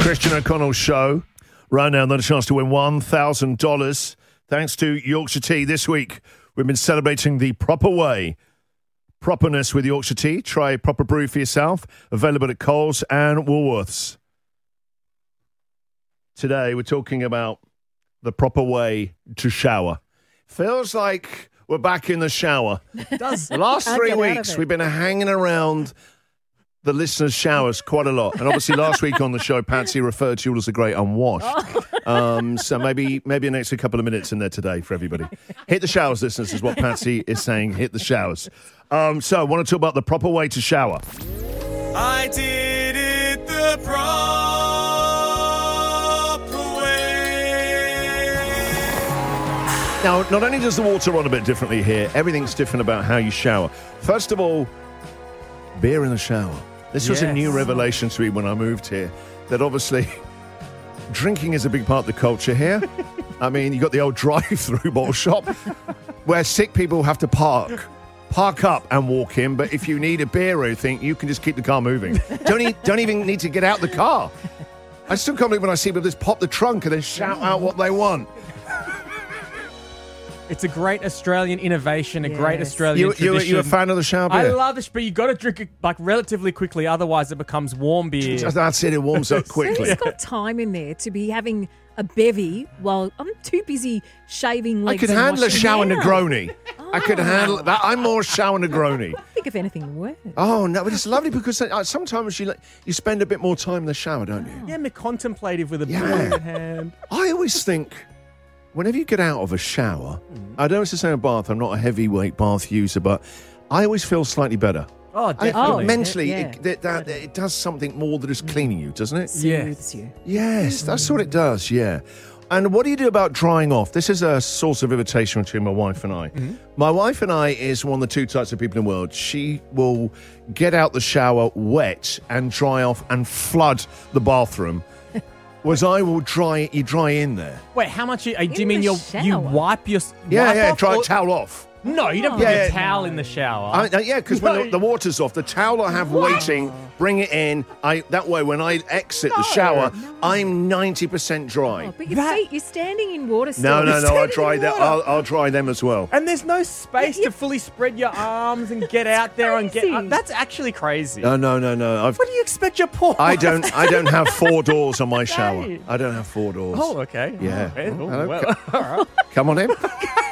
Christian O'Connell Show. Right now, another chance to win $1,000 thanks to Yorkshire Tea. This week, we've been celebrating the proper way. Properness with Yorkshire Tea. Try a proper brew for yourself. Available at Coles and Woolworths. Today, we're talking about the proper way to shower. Feels like we're back in the shower. It does. The last 3 weeks, we've been hanging around the listeners' showers quite a lot. And obviously last week on the show, Patsy referred to you as a great unwashed. So maybe an extra couple of minutes in there today for everybody. Hit the showers, listeners, is what Patsy is saying. Hit the showers. So I want to talk about the proper way to shower. I did it the proper way. Now, not only does the water run a bit differently here, everything's different about how you shower. First of all, beer in the shower. This was a new revelation to me when I moved here, that obviously drinking is a big part of the culture here. I mean, you got the old drive-through bottle shop where sick people have to park up and walk in, but if you need a beer or anything, you can just keep the car moving. Don't even need to get out the car. I still can't believe when I see people just pop the trunk and then shout out what they want. It's a great Australian innovation, great Australian tradition. You a fan of the shower beer? I love this, but you got to drink it like relatively quickly, otherwise it becomes warm beer. That's it, it warms up quickly. Who's got time in there to be having a bevy while I'm too busy shaving legs? I could handle a shower Negroni. Oh. I could handle that. I'm more shower Negroni. I think of anything worse. Oh, no, but it's lovely because sometimes you spend a bit more time in the shower, don't you? Yeah, more contemplative with a beer in hand. I always think, whenever you get out of a shower, I know it's the same with bath, I'm not a heavyweight bath user, but I always feel slightly better. Oh, definitely. Mentally, it does something more than just cleaning you, doesn't it? Soothes you. Yes, that's what it does, yeah. And what do you do about drying off? This is a source of irritation between my wife and I. My wife and I is one of the two types of people in the world. She will get out the shower wet and dry off and flood the bathroom. Whereas I will dry in there. Wait, how much? Do you In mean the you shower? wipe your Yeah, off, dry or- a towel off. No, you don't put Yeah, your towel in the shower. Because when the water's off, the towel I have waiting, bring it in. That way, when I exit the shower, I'm 90% dry. Oh, but your feet, you're standing in water still. No, I'll standing dry in that. water. I'll dry them as well. And there's no space to fully spread your arms and get out there and get. crazy. That's actually crazy. No. What do you expect your poor? I don't have 4 doors on my shower. Okay. I don't have 4 doors. Oh, okay. Yeah. Oh, Hello. well, all right. Come on in.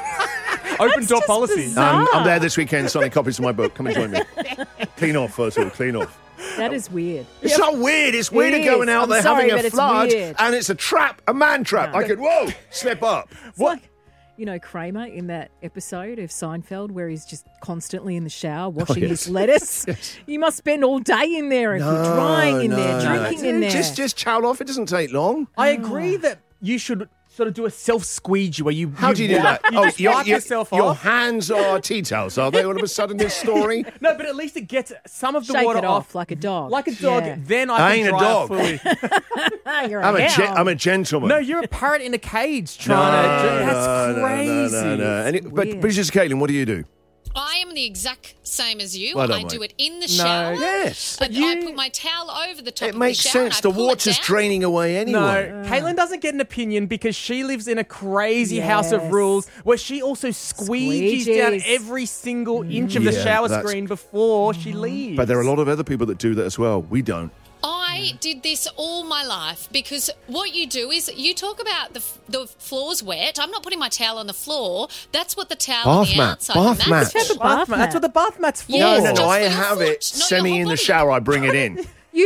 Open door just policy. bizarre. I'm there this weekend signing copies of my book. Come and join me. Clean off, first of all. Clean off. That is weird. It's not weird. It's weirder is. going out I'm there sorry, having but a it's flood, weird. and it's a trap, a man trap. No. I could, slip up. It's like, Kramer in that episode of Seinfeld where he's just constantly in the shower washing yes. his lettuce. You must spend all day in there if you're drying in there, drinking in there. Just chow off. It doesn't take long. I agree that you should sort of do a self-squeegee where you. How do you do that? You just wipe yourself your off. hands are tea towels, are they? All of a sudden, this story. No, but at least it gets some of the Shake water it off like a dog. Like a dog. Yeah. Then I I ain't can a dry dog. fully. You're I'm hound. a gentleman. No, you're a parrot in a cage trying to. That's crazy. No. But weird. British Caitlin, what do you do? I am the exact same as you. Well done, I do mate. it in the shower. Yes. I put my towel over the top It of makes the shower. sense. And The I pull it water's down. draining away anyway. No, Caitlin doesn't get an opinion because she lives in a crazy house of Yes. rules where she also squeegees down Squeegees. every single inch of the Yeah, shower that's- screen before she leaves. But there are a lot of other people that do that as well. We don't. I did this all my life because what you do is you talk about the floor's wet. I'm not putting my towel on the floor. That's what the towel on Bath the mat. outside. Bath and mat. that's Just have a bath mat. That's what the bath mat's for. Yes, No, just I for your have foot, it not your semi whole in the body. shower. I bring it in.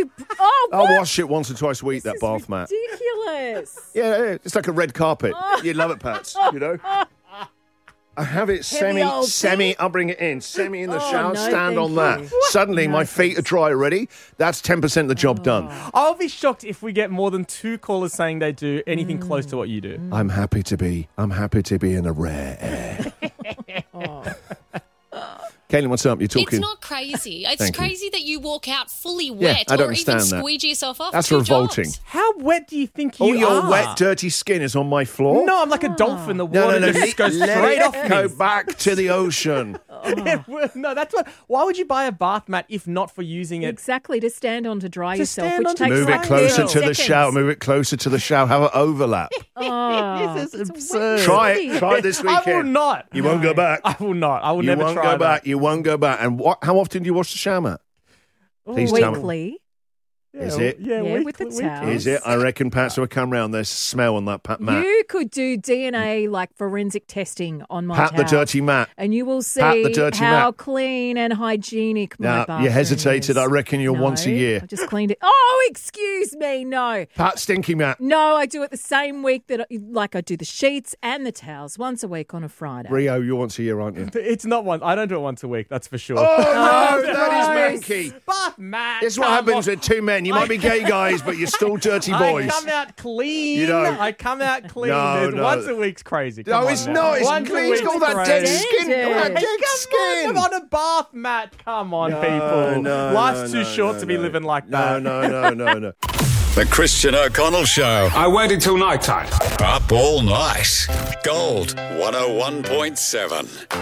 I I wash it once or twice a week, that bath mat. Ridiculous. Yeah, it's like a red carpet. You love it, Pats, you know? I have it Heavy old semi, I'll bring it in, semi in the shower, no, stand thank on that. you. Suddenly, my feet are dry already. That's 10% of the job done. I'll be shocked if we get more than 2 callers saying they do anything close to what you do. I'm happy to be in a rare air. Caitlin, what's up? You're talking. It's not crazy. It's Thank you. crazy that you walk out fully wet I don't or even understand that. squeegee yourself off. That's Two revolting. jobs. How wet do you think you All your are? wet, dirty skin is on my floor? No, I'm like a dolphin. The No, water no. just goes Let straight it off go me. back to the ocean. No, that's what. Why would you buy a bath mat if not for using it? Exactly, to stand on to dry To yourself, stand which on to takes Move like it closer 30 to the seconds. shower. Move it closer to the shower. Have an overlap. Oh, This is it's absurd. Try windy. it. Try it this I weekend. will not. You won't go back. I will not. I will You never won't try go that. back. You won't go back. And how often do you wash the shower mat? Please tell me. Weekly. Is it? Yeah, Yeah, with the weekly. towel. Is it? I reckon Pat's will come round. There's smell on that mat. You could do DNA like forensic testing on my Pat the towels, dirty mat. and you will see Pat the dirty how mat. clean and hygienic my Now, bathroom you hesitated. is. I reckon you're No, once a year. I just cleaned it. Oh, excuse me, no. Pat stinky mat. No, I do it the same week that I do the sheets and the towels once a week on a Friday. Rio, you're once a year, aren't you? It's not once. I don't do it once a week. That's for sure. Oh, no, gross. that is manky. Bath mat. This is what come happens on. with two men. You might be gay guys, but you're still dirty boys. I come out clean. You don't. I come out clean. No, Dude. no. Once a week's crazy. No, Come on it's now. not. It's Once a clean. It's week's got all that dead crazy. skin. All that Hey, dead skin. Come on a bath mat. Come on, No, people. no, Life's no, too short no, to be no. living like No, that. no. The Christian O'Connell Show. I waited till night time. Up all night. Gold 101.7.